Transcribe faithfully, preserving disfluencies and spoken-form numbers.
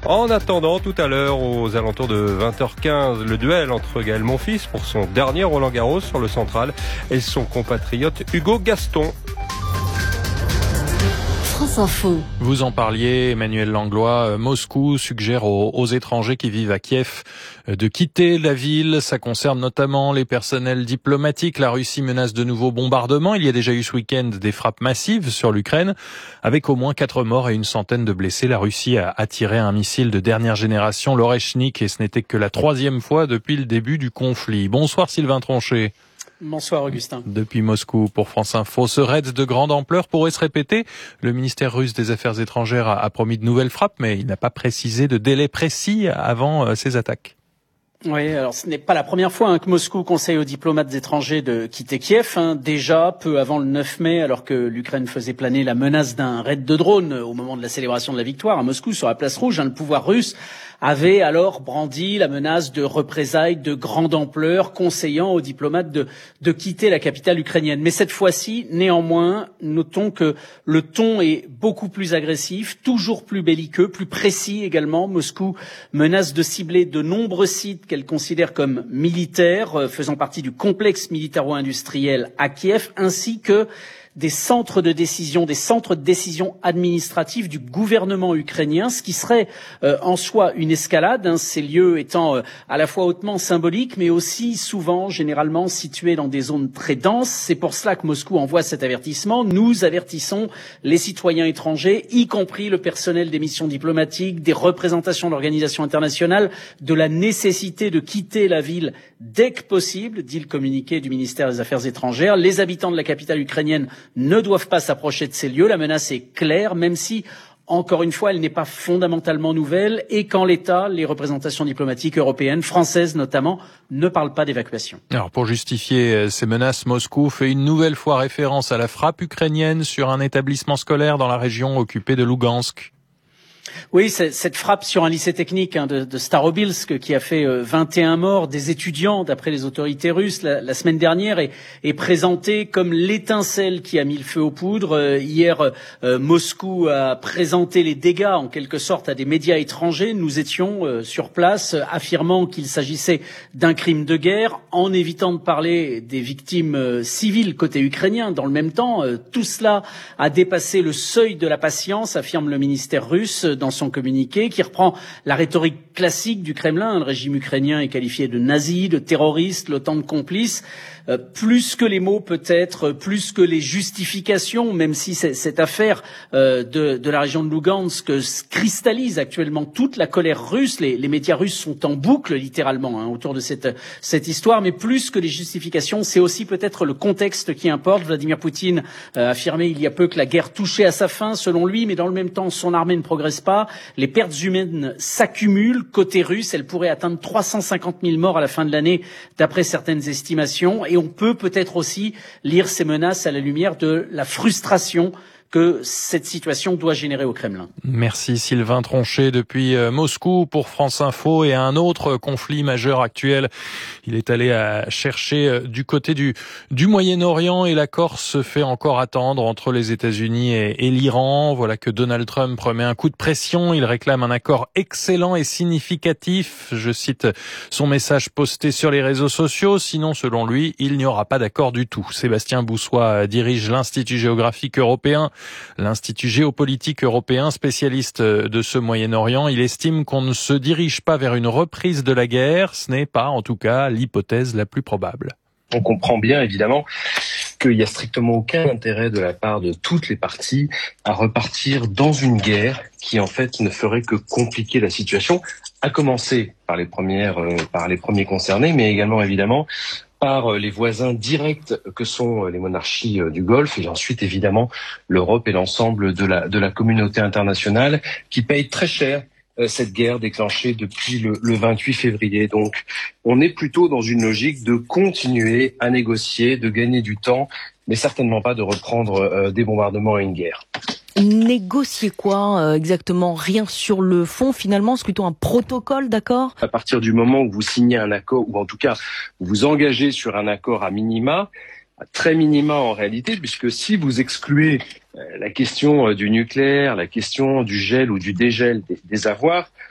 En attendant, tout à l'heure, aux alentours de vingt heures quinze, le duel entre Gaël Monfils pour son dernier Roland-Garros sur le central et son compatriote Hugo Gaston. France Info. Vous en parliez, Emmanuel Langlois. Moscou suggère aux, aux étrangers qui vivent à Kiev de quitter la ville. Ça concerne notamment les personnels diplomatiques. La Russie menace de nouveaux bombardements. Il y a déjà eu ce week-end des frappes massives sur l'Ukraine, avec au moins quatre morts et une centaine de blessés. La Russie a, a tiré un missile de dernière génération, l'Oreshnik, et ce n'était que la troisième fois depuis le début du conflit. Bonsoir Sylvain Tronchet. Bonsoir Augustin. Depuis Moscou pour France Info, ce raid de grande ampleur pourrait se répéter. Le ministère russe des Affaires étrangères a, a promis de nouvelles frappes, mais il n'a pas précisé de délai précis avant euh, ces attaques. Oui, alors ce n'est pas la première fois hein, que Moscou conseille aux diplomates étrangers de quitter Kiev. Hein, déjà, peu avant le neuf mai, alors que l'Ukraine faisait planer la menace d'un raid de drones au moment de la célébration de la victoire à Moscou sur la place Rouge, hein, le pouvoir russe avait alors brandi la menace de représailles de grande ampleur, conseillant aux diplomates de, de quitter la capitale ukrainienne. Mais cette fois-ci, néanmoins, notons que le ton est beaucoup plus agressif, toujours plus belliqueux, plus précis également. Moscou menace de cibler de nombreux sites qu'elle considère comme militaires, faisant partie du complexe militaro-industriel à Kiev, ainsi que des centres de décision, des centres de décision administratifs du gouvernement ukrainien, ce qui serait euh, en soi une escalade, hein, ces lieux étant euh, à la fois hautement symboliques, mais aussi souvent, généralement, situés dans des zones très denses. C'est pour cela que Moscou envoie cet avertissement. Nous avertissons les citoyens étrangers, y compris le personnel des missions diplomatiques, des représentations d'organisations internationales, de la nécessité de quitter la ville dès que possible, dit le communiqué du ministère des Affaires étrangères. Les habitants de la capitale ukrainienne ne doivent pas s'approcher de ces lieux. La menace est claire, même si, encore une fois, elle n'est pas fondamentalement nouvelle et qu'en l'état, les représentations diplomatiques européennes, françaises notamment, ne parlent pas d'évacuation. Alors, pour justifier ces menaces, Moscou fait une nouvelle fois référence à la frappe ukrainienne sur un établissement scolaire dans la région occupée de Lougansk. Oui, cette frappe sur un lycée technique hein, de, de Starobilsk qui a fait euh, vingt et un morts, des étudiants, d'après les autorités russes, la, la semaine dernière, est, est présentée comme l'étincelle qui a mis le feu aux poudres. Euh, hier, euh, Moscou a présenté les dégâts, en quelque sorte, à des médias étrangers. Nous étions euh, sur place, euh, affirmant qu'il s'agissait d'un crime de guerre, en évitant de parler des victimes euh, civiles côté ukrainien. Dans le même temps, euh, tout cela a dépassé le seuil de la patience, affirme le ministère russe dans son communiqué, qui reprend la rhétorique classique du Kremlin. Le régime ukrainien est qualifié de nazi, de terroriste, l'OTAN de complice. Euh, plus que les mots peut-être, plus que les justifications, même si cette affaire euh, de, de la région de Lougansk cristallise actuellement toute la colère russe. Les, les médias russes sont en boucle littéralement hein, autour de cette, cette histoire, mais plus que les justifications, c'est aussi peut-être le contexte qui importe. Vladimir Poutine euh, a affirmé il y a peu que la guerre touchait à sa fin selon lui, mais dans le même temps son armée ne progresse pas. Les pertes humaines s'accumulent côté russe, elles pourraient atteindre trois cent cinquante mille morts à la fin de l'année d'après certaines estimations. Et on peut peut-être aussi lire ces menaces à la lumière de la frustration que cette situation doit générer au Kremlin. Merci Sylvain Tronchet depuis Moscou pour France Info. Et un autre conflit majeur actuel, il est allé à chercher du côté du, du Moyen-Orient et l'accord se fait encore attendre entre les États-Unis et, et l'Iran. Voilà que Donald Trump remet un coup de pression. Il réclame un accord excellent et significatif. Je cite son message posté sur les réseaux sociaux. Sinon, selon lui, il n'y aura pas d'accord du tout. Sébastien Boussois dirige l'Institut géographique européen, l'Institut géopolitique européen, spécialiste de ce Moyen-Orient. Il estime qu'on ne se dirige pas vers une reprise de la guerre. Ce n'est pas, en tout cas, l'hypothèse la plus probable. On comprend bien, évidemment, qu'il n'y a strictement aucun intérêt de la part de toutes les parties à repartir dans une guerre qui, en fait, ne ferait que compliquer la situation, à commencer par les premières, euh, par les premiers concernés, mais également, évidemment, par les voisins directs que sont les monarchies du Golfe et ensuite évidemment l'Europe et l'ensemble de la, de la communauté internationale qui paye très cher cette guerre déclenchée depuis le, le vingt-huit février. Donc on est plutôt dans une logique de continuer à négocier, de gagner du temps, mais certainement pas de reprendre euh, des bombardements et une guerre. Négocier quoi euh, exactement? Rien sur le fond finalement, c'est plutôt un protocole d'accord? À partir du moment où vous signez un accord, ou en tout cas vous vous engagez sur un accord à minima, à très minima en réalité, puisque si vous excluez euh, la question euh, du nucléaire, la question du gel ou du dégel des, des avoirs,